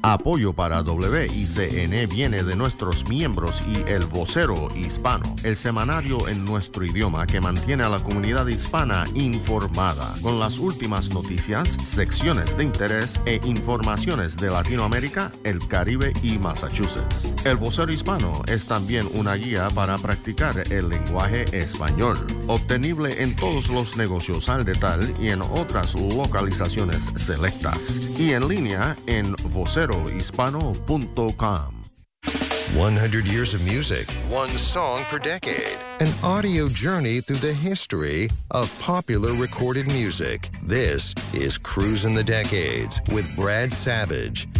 Apoyo para WICN viene de nuestros miembros y El Vocero Hispano, el semanario en nuestro idioma que mantiene a la comunidad hispana informada con las últimas noticias, secciones de interés e informaciones de Latinoamérica, el Caribe y Massachusetts. El Vocero Hispano es también una guía para practicar el lenguaje español, obtenible en todos los negocios al detalle y en otras localizaciones selectas, y en línea en vocerohispano.com. 100 years of music, one song per decade. An audio journey through the history of popular recorded music. This is Cruising the Decades with Brad Savage.